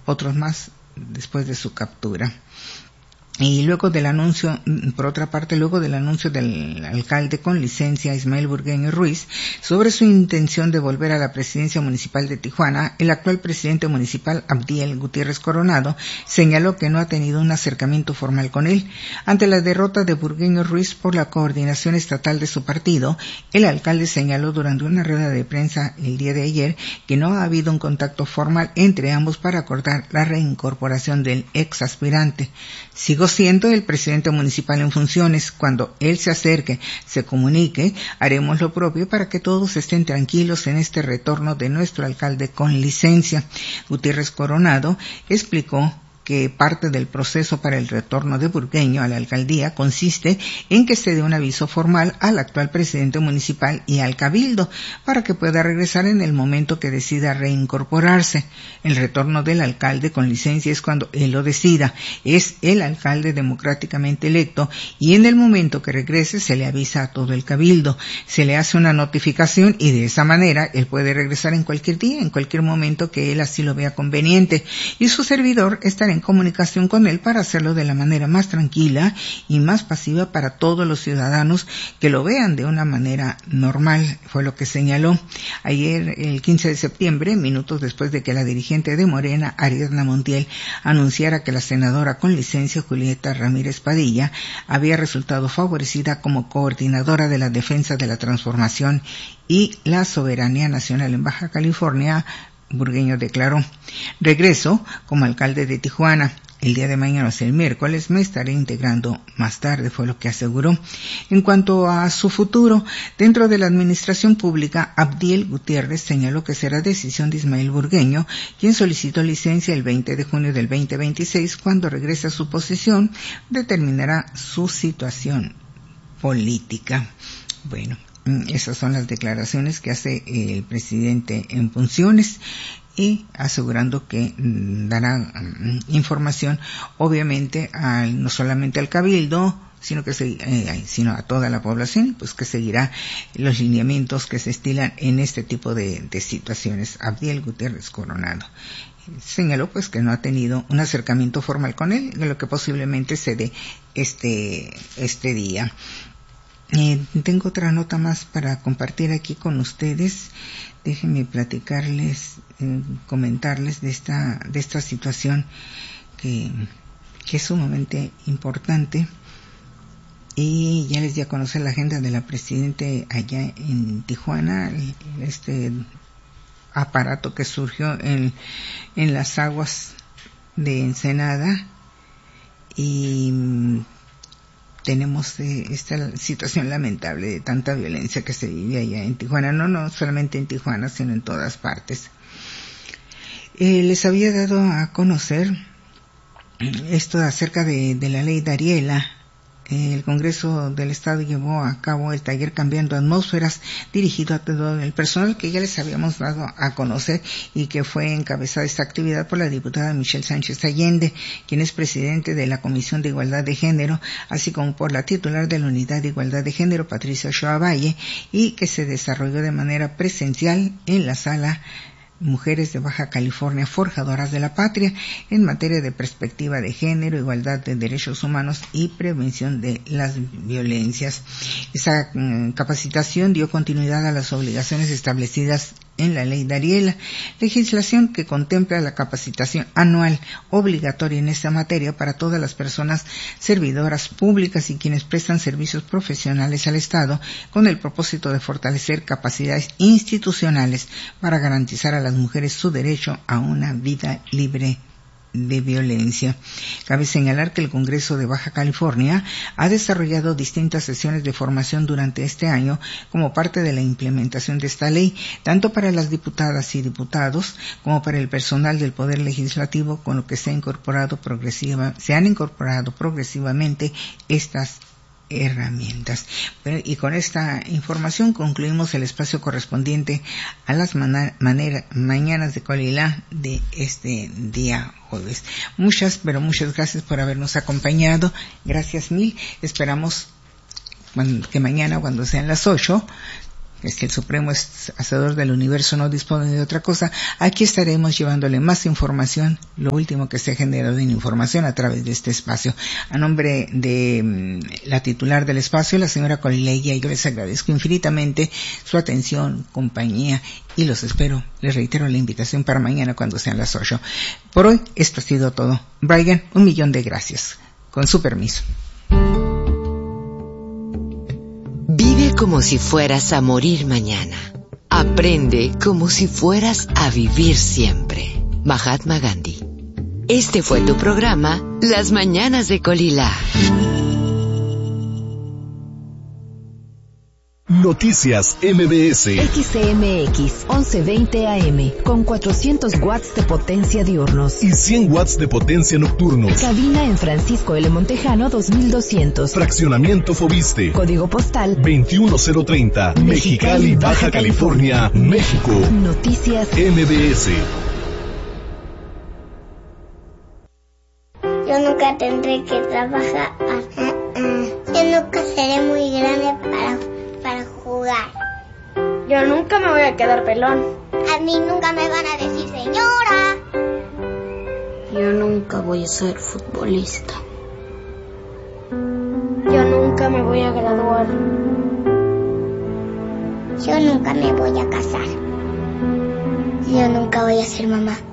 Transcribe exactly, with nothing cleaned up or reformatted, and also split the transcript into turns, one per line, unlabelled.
otros más después de su captura. Y luego del anuncio, por otra parte, luego del anuncio del alcalde con licencia Ismael Burgueño Ruiz sobre su intención de volver a la presidencia municipal de Tijuana, el actual presidente municipal Abdiel Gutiérrez Coronado señaló que no ha tenido un acercamiento formal con él. Ante la derrota de Burgueño Ruiz por la coordinación estatal de su partido, el alcalde señaló durante una rueda de prensa el día de ayer que no ha habido un contacto formal entre ambos para acordar la reincorporación del ex aspirante. Sigo siendo el presidente municipal en funciones. Cuando él se acerque, se comunique, haremos lo propio para que todos estén tranquilos en este retorno de nuestro alcalde con licencia. Gutiérrez Coronado explicó que parte del proceso para el retorno de Burgueño a la alcaldía consiste en que se dé un aviso formal al actual presidente municipal y al cabildo para que pueda regresar en el momento que decida reincorporarse. El retorno del alcalde con licencia es cuando él lo decida. Es el alcalde democráticamente electo y en el momento que regrese se le avisa a todo el cabildo. Se le hace una notificación y de esa manera él puede regresar en cualquier día, en cualquier momento que él así lo vea conveniente. Y su servidor estará en comunicación con él para hacerlo de la manera más tranquila y más pasiva para todos los ciudadanos que lo vean de una manera normal, fue lo que señaló. Ayer, el quince de septiembre, minutos después de que la dirigente de Morena, Ariadna Montiel, anunciara que la senadora con licencia Julieta Ramírez Padilla había resultado favorecida como coordinadora de la defensa de la transformación y la soberanía nacional en Baja California, Burgueño declaró: regreso como alcalde de Tijuana. El día de mañana, o sea, el miércoles, me estaré integrando más tarde, fue lo que aseguró. En cuanto a su futuro, dentro de la administración pública, Abdiel Gutiérrez señaló que será decisión de Ismael Burgueño, quien solicitó licencia el veinte de junio del veinte veintiséis. Cuando regrese a su posición, determinará su situación política. Bueno, esas son las declaraciones que hace el presidente en funciones y asegurando que dará um, información, obviamente, al, no solamente al cabildo, sino que se, eh, sino a toda la población, pues que seguirá los lineamientos que se estilan en este tipo de, de situaciones. Abdiel Gutiérrez Coronado señaló pues que no ha tenido un acercamiento formal con él, de lo que posiblemente se dé este este día. Eh, tengo otra nota más para compartir aquí con ustedes. Déjenme platicarles, eh, comentarles de esta de esta situación que, que es sumamente importante. Y ya les di a conocer la agenda de la presidente allá en Tijuana, este aparato que surgió en, en las aguas de Ensenada, y tenemos eh, esta situación lamentable de tanta violencia que se vive allá en Tijuana, no no solamente en Tijuana, sino en todas partes. Eh, les había dado a conocer esto acerca de, de la ley Dariela. El Congreso del Estado llevó a cabo el taller Cambiando Atmósferas, dirigido a todo el personal que ya les habíamos dado a conocer, y que fue encabezada esta actividad por la diputada Michelle Sánchez Allende, quien es presidente de la Comisión de Igualdad de Género, así como por la titular de la Unidad de Igualdad de Género, Patricia Ochoa Valle, y que se desarrolló de manera presencial en la sala Mujeres de Baja California, Forjadoras de la Patria, en materia de perspectiva de género, igualdad de derechos humanos y prevención de las violencias. Esa mm, capacitación dio continuidad a las obligaciones establecidas en la ley Dariela, legislación que contempla la capacitación anual obligatoria en esta materia para todas las personas servidoras públicas y quienes prestan servicios profesionales al Estado, con el propósito de fortalecer capacidades institucionales para garantizar a las mujeres su derecho a una vida libre de violencia. Cabe señalar que el Congreso de Baja California ha desarrollado distintas sesiones de formación durante este año como parte de la implementación de esta ley, tanto para las diputadas y diputados como para el personal del Poder Legislativo, con lo que se ha incorporado progresiva, se han incorporado progresivamente estas herramientas. Bueno, y con esta información concluimos el espacio correspondiente a las mana- manera, mañanas de Colilá de este día jueves. Muchas, pero muchas gracias por habernos acompañado. Gracias mil. Esperamos que mañana, cuando sean las ocho, es que el Supremo Hacedor del Universo no dispone de otra cosa, aquí estaremos llevándole más información, lo último que se ha generado en información a través de este espacio. A nombre de mmm, la titular del espacio, la señora Colileguía, yo les agradezco infinitamente su atención, compañía, y los espero. Les reitero la invitación para mañana cuando sean las ocho. Por hoy, esto ha sido todo. Brian, un millón de gracias. Con su permiso.
Vive como si fueras a morir mañana. Aprende como si fueras a vivir siempre. Mahatma Gandhi. Este fue tu programa, Las Mañanas de Colila.
Noticias M B S.
X C M X once veinte A M con cuatrocientos watts de potencia diurnos
y cien watts de potencia nocturnos.
Cabina en Francisco L. Montejano dos mil doscientos.
Fraccionamiento Fobiste.
Código postal
veintiuno cero treinta. Mexicali, Baja California, México.
Noticias
M B S.
Yo nunca tendré que trabajar. Yo nunca seré muy grande para para jugar.
Yo nunca me voy a quedar pelón.
A mí nunca me van a decir señora.
Yo nunca voy a ser futbolista.
Yo nunca me voy a graduar.
Yo nunca me voy a casar. Yo nunca voy a ser mamá.